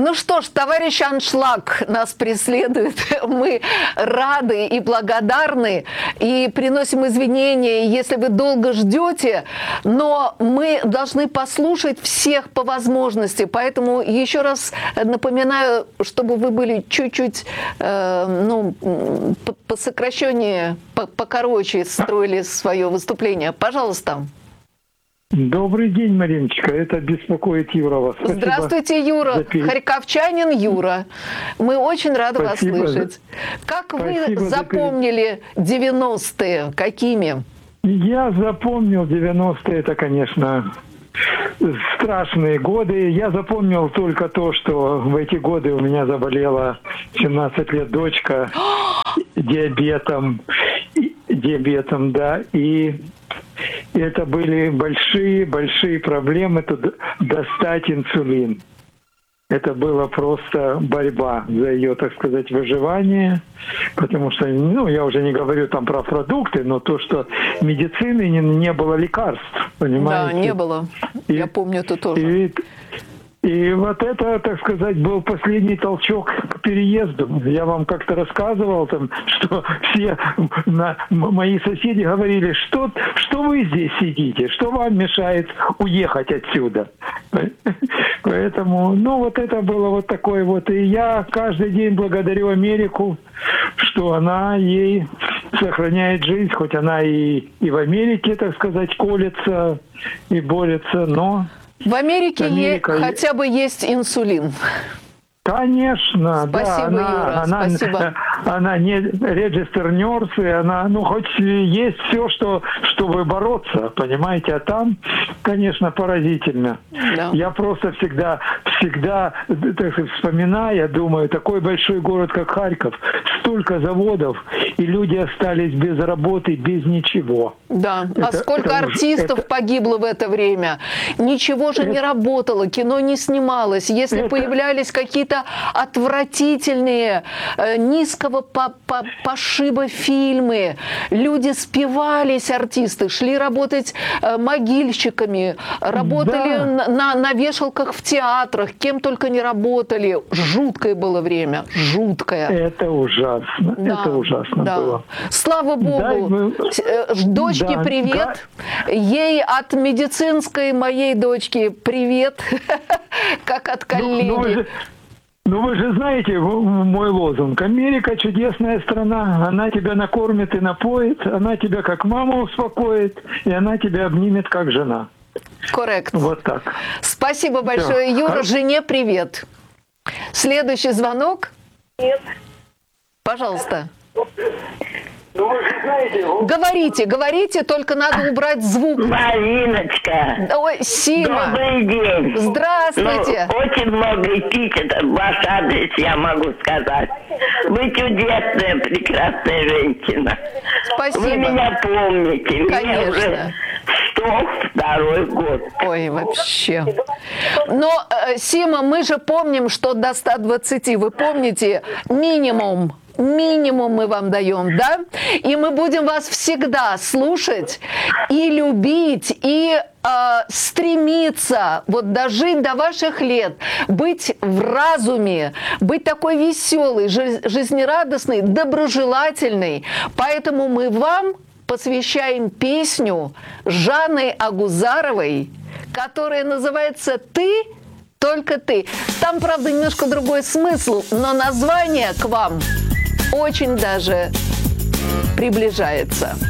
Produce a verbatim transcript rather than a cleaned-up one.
Ну что ж, товарищ Аншлаг нас преследует. Мы рады и благодарны, и приносим извинения, если вы долго ждете, но мы должны послушать всех по возможности. Поэтому еще раз напоминаю, чтобы вы были чуть-чуть, э, ну, по, по сокращению, по, покороче строили свое выступление. Пожалуйста. Добрый день, Мариночка. Это беспокоит Юра вас. Спасибо. Здравствуйте, Юра. За... Харьковчанин Юра. Мы очень рады Спасибо. вас слышать. Как Спасибо вы запомнили девяностые? Какими? Я запомнил девяностые. Это, конечно, страшные годы. Я запомнил только то, что в эти годы у меня заболела семнадцать лет дочка диабетом. Диабетом, да. И это были большие-большие проблемы тут достать инсулин. Это была просто борьба за ее, так сказать, выживание. Потому что, ну, я уже не говорю там про продукты, но то, что медицины не, не было лекарств, понимаете? Да, не было. И, я помню это тоже. И, и вот это, так сказать, был последний толчок к переезду. Я вам как-то рассказывал, там, что все на, мои соседи говорили, что, что вы здесь сидите, что вам мешает уехать отсюда. Поэтому, ну, вот это было вот такое вот. И я каждый день благодарю Америку, что она ей сохраняет жизнь, хоть она и, и в Америке, так сказать, колется и борется, но... В Америке Америка... е- хотя бы есть инсулин. Конечно, спасибо, да, она, Юра, она, спасибо. Она не register nurse, и она, ну, хоть есть все, что, чтобы бороться, понимаете, а там, конечно, поразительно. Да. Я просто всегда, всегда, так сказать, вспоминая, думаю, такой большой город, как Харьков, столько заводов, и люди остались без работы, без ничего. Да, это, а сколько это артистов это... погибло в это время? Ничего же это... не работало, кино не снималось. Если это... появлялись какие-то отвратительные, э, низкого по по пошиба фильмы, люди спивались, артисты, шли работать э, могильщиками, работали да. на, на, на вешалках в театрах, кем только не работали. Жуткое было время, жуткое. Это ужасно, да, это ужасно да. было. Слава Богу. Мы... Дочке да, привет. да. Ей от медицинской моей дочки привет, как от коллеги. Ну, ну, вы же, ну вы же знаете мой лозунг. Америка чудесная страна. Она тебя накормит и напоит. Она тебя как мама успокоит. И она тебя обнимет как жена. Коррект. Вот так. Спасибо большое, Все. Юра. Жене привет. Следующий звонок. Нет. Пожалуйста. Ну, вы же знаете, вот... Говорите, говорите, только надо убрать звук. Мариночка. Ой, Сима. Добрый день. Здравствуйте. Ну, очень много эпитетов. Ваш адрес я могу сказать. Вы чудесная, прекрасная женщина. Спасибо. Вы меня помните. Конечно. Мне уже сто второй год. Ой, вообще. Но, Сима, мы же помним, что до ста двадцати. Вы помните минимум? Минимум мы вам даем, да? И мы будем вас всегда слушать и любить, и э, стремиться вот дожить до ваших лет, быть в разуме, быть такой веселой, жизнерадостной, доброжелательной. Поэтому мы вам посвящаем песню Жанны Агузаровой, которая называется «Ты, только ты». Там, правда, немножко другой смысл, но название к вам очень даже приближается.